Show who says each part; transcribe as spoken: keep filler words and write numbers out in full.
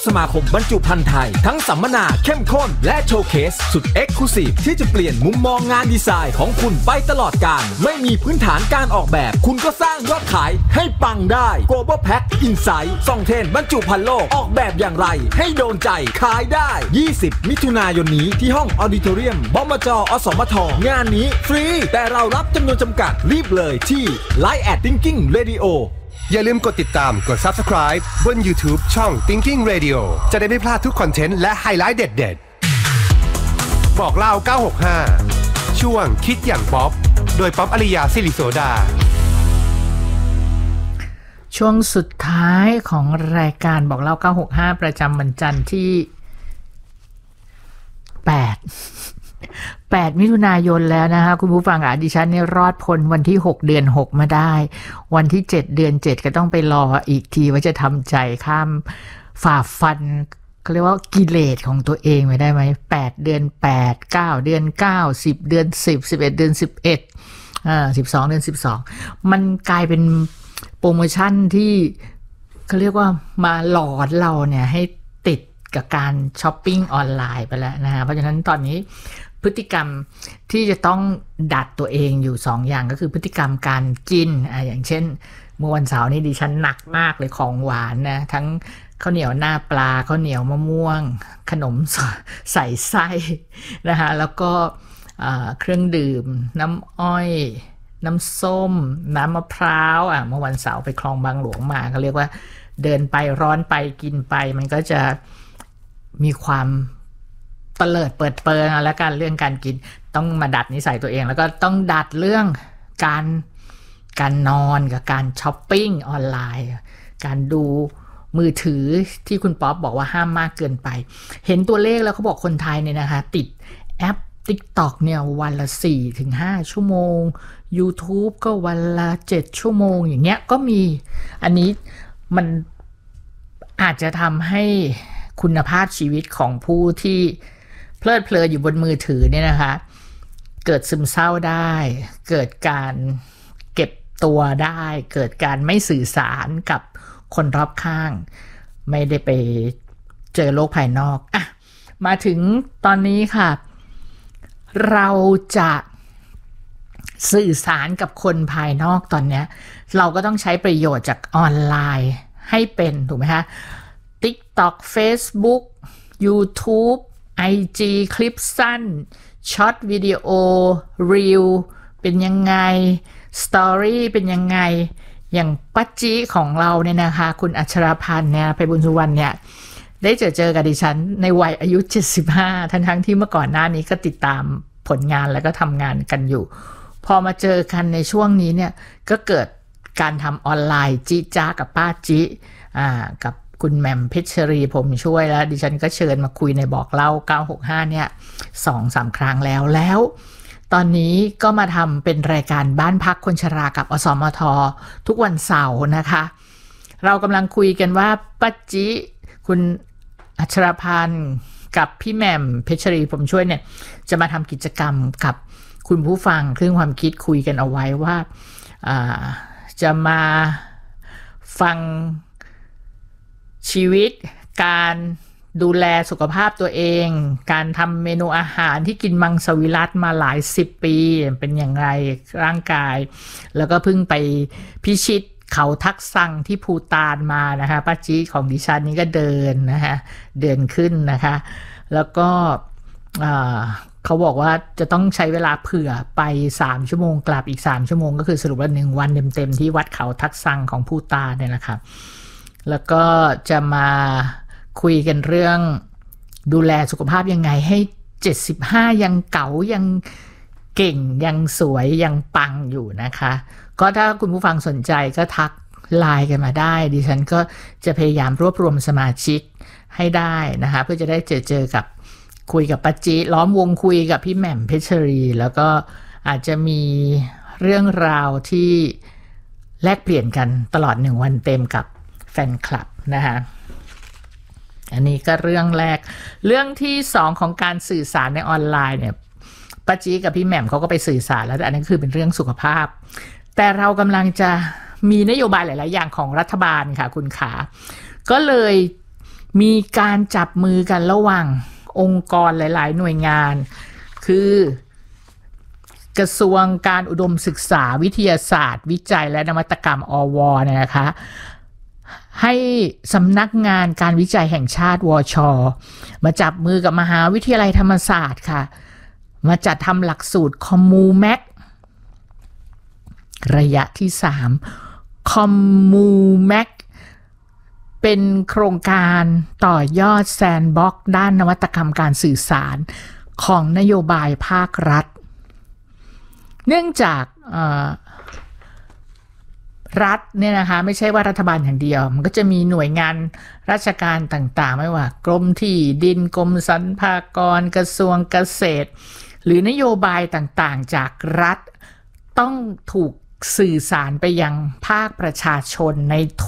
Speaker 1: สมาคมบรรจุภัณฑ์ไทยทั้งสัมมนาเข้มข้นและโชว์เคสสุด Exclusive ที่จะเปลี่ยนมุมมองงานดีไซน์ของคุณไปตลอดกาลไม่มีพื้นฐานการออกแบบคุณก็สร้างยอดขายให้ปังได้ Global Pack Insight ส่องเทรนด์บรรจุภัณฑ์โลกออกแบบอย่างไรให้โดนใจขายได้ยี่สิบมิถุนายนนี้ที่ห้องออดิโทเรียมบมจ.อสมทงานนี้ฟรีแต่เรารับจำนวนจำกัดรีบเลยที่ ไลน์ แอท Thinking Radio
Speaker 2: อย่าลืมกดติดตามกด Subscribe บน YouTube ช่อง Thinking Radio จะได้ไม่พลาดทุกคอนเทนต์และไฮไลท์เด็ดๆบอกเล่าเก้าหกห้าช่วงคิดอย่างป๊อปโดยป๊อปอริยาศิริโสดา
Speaker 3: ช่วงสุดท้ายของรายการบอกเล่าเก้าหกห้าประจำวันจันทร์ที่แปด แปดมิถุนายนแล้วนะคะคุณผู้ฟังอ่ะดิฉันเนี่ยรอดพ้นวันที่หกเดือนหกมาได้วันที่เจ็ดเดือนเจ็ดก็ต้องไปรออีกทีว่าจะทำใจข้ามฝ่าฟันเขาเรียกว่ากิเลสของตัวเองไปได้ไหมแปดเดือนแปด เก้าเดือนเก้า สิบเดือนสิบ สิบเอ็ดเดือนสิบเอ็ดอ่าสิบสองเดือนสิบสองมันกลายเป็นโปรโมชั่นที่เขาเรียกว่ามาหลอนเราเนี่ยให้ติดกับการช้อปปิ้งออนไลน์ไปแล้วนะฮะเพราะฉะนั้นตอนนี้พฤติกรรมที่จะต้องดัดตัวเองอยู่สองอย่างก็คือพฤติกรรมการกินอ่ะอย่างเช่นเมื่อวันเสาร์นี้ดิฉันหนักมากเลยของหวานนะทั้งข้าวเหนียวหน้าปลาข้าวเหนียวมะม่วงขนมใส่ไส้นะคะแล้วก็เครื่องดื่มน้ำอ้อยน้ำส้มน้ำมะพร้าวอ่ะเมื่อวันเสาร์ไปคลองบางหลวงมาก็เรียกว่าเดินไปร้อนไปกินไปมันก็จะมีความเตลิดเปิดเปิงแล้วกันเรื่องการกินต้องมาดัดนิสัยตัวเองแล้วก็ต้องดัดเรื่องการการนอนกับการช้อปปิ้งออนไลน์การดูมือถือที่คุณป๊อปบอกว่าห้ามมากเกินไปเห็นตัวเลขแล้วเขาบอกคนไทยเนี่ยนะคะติดแอป TikTok เนี่ยวันละ สี่ถึงห้า ชั่วโมง YouTube ก็วันละเจ็ดชั่วโมงอย่างเงี้ยก็มีอันนี้มันอาจจะทำให้คุณภาพชีวิตของผู้ที่เพลิดเพลินอยู่บนมือถือเนี่ยนะคะเกิดซึมเศร้าได้เกิดการเก็บตัวได้เกิดการไม่สื่อสารกับคนรอบข้างไม่ได้ไปเจอโลกภายนอกอ่ะมาถึงตอนนี้ค่ะเราจะสื่อสารกับคนภายนอกตอนนี้เราก็ต้องใช้ประโยชน์จากออนไลน์ให้เป็นถูกไหมคะ TikTok Facebook YouTube ไอ จี คลิปสั้นช็อตวิดีโอรีลเป็นยังไงสตอรี่เป็นยังไงอย่างปัจจิของเราเนี่ยนะคะคุณอัชรพันธ์เนี่ยไพบุญสุวรรณเนี่ยได้เจอเจอกับดิฉันในวัยอายุเจ็ดสิบห้าทั้งทั้งที่เมื่อก่อนหน้านี้ก็ติดตามผลงานแล้วก็ทำงานกันอยู่พอมาเจอกันในช่วงนี้เนี่ยก็เกิดการทำออนไลน์จิจ้ากับป้าจิอ่ากับคุณแหม่มเพชรรีผมช่วยแล้วดิฉันก็เชิญมาคุยในบอกเล่าเก้าหกห้าเนี่ย สองสาม ครั้งแล้วแล้วตอนนี้ก็มาทำเป็นรายการบ้านพักคนชรากับอสมททุกวันเสาร์นะคะเรากำลังคุยกันว่าป้าจิคุณอัชรพันธ์กับพี่แหม่มเพชรรีผมช่วยเนี่ยจะมาทำกิจกรรมกับคุณผู้ฟังเครื่องความคิดคุยกันเอาไว้ว่าจะมาฟังชีวิตการดูแลสุขภาพตัวเองการทำเมนูอาหารที่กินมังสวิรัติมาหลายสิบปีเป็นอย่างไรร่างกายแล้วก็เพิ่งไปพิชิตเขาทักซังที่ภูฏานมานะคะป้าจีของดิฉันนี่ก็เดินนะคะเดินขึ้นนะคะแล้วก็เขาบอกว่าจะต้องใช้เวลาเผื่อไปสามชั่วโมงกลับอีกสามชั่วโมงก็คือสรุปว่าหนึ่งวันเต็มๆที่วัดเขาทักซังของภูฏานเนี่ยนะคะแล้วก็จะมาคุยกันเรื่องดูแลสุขภาพยังไงให้เจ็ดสิบห้ายังเก๋ายังเก่งยังสวยยังปังอยู่นะคะก็ถ้าคุณผู้ฟังสนใจก็ทักไลน์กันมาได้ดิฉันก็จะพยายามรวบรวมสมาชิกให้ได้นะคะเพื่อจะได้เจอเจอกับคุยกับปัจจิล้อมวงคุยกับพี่แหม่มเพชรรีแล้วก็อาจจะมีเรื่องราวที่แลกเปลี่ยนกันตลอดหนึ่งวันเต็มกับแฟนคลับนะคะอันนี้ก็เรื่องแรกเรื่องที่สองของการสื่อสารในออนไลน์เนี่ยป้าจีกับพี่แหม่มเขาก็ไปสื่อสารแล้วแต่อันนั้นคือเป็นเรื่องสุขภาพแต่เรากำลังจะมีนโยบายหลายๆอย่างของรัฐบาลค่ะคุณขาก็เลยมีการจับมือกันระหว่างองค์กรหลายๆหน่วยงานคือกระทรวงการอุดมศึกษาวิทยาศาสตร์วิจัยและนวัตกรรมอวเนี่ยนะคะให้สำนักงานการวิจัยแห่งชาติวช.มาจับมือกับมหาวิทยาลัยธรรมศาสตร์ค่ะมาจัดทำหลักสูตรคอมมูแม็กระยะที่สามคอมมูแม็กเป็นโครงการต่อยอดแซนด์บ็อกซ์ด้านนวัตกรรมการสื่อสารของนโยบายภาครัฐเนื่องจากรัฐเนี่ยนะคะไม่ใช่ว่ารัฐบาลอย่างเดียวมันก็จะมีหน่วยงานราชการต่างๆไม่ว่ากรมที่ดินกรมสรรพากรกระทรวงเกษตรหรือนโยบายต่างๆจากรัฐต้องถูกสื่อสารไปยังภาคประชาชนใน